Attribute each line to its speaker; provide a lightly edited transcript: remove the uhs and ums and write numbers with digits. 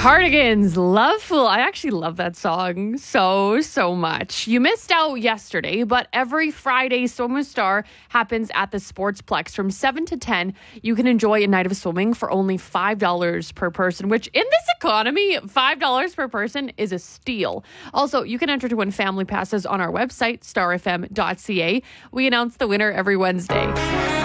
Speaker 1: Cardigans, Loveful. I actually love that song so much. You missed out yesterday, but every Friday, Swim with Star happens at the Sportsplex from 7 to 10. You can enjoy a night of swimming for only $5 per person, which in this economy, $5 per person is a steal. Also, you can enter to win family passes on our website, starfm.ca. We announce the winner every Wednesday.